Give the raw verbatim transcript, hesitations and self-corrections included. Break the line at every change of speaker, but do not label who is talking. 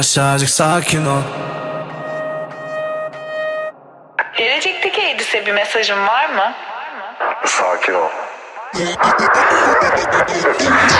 Aşağıcık sakin ol.
Gelecekteki Edis'e bir mesajın var mı?
Sakin ol.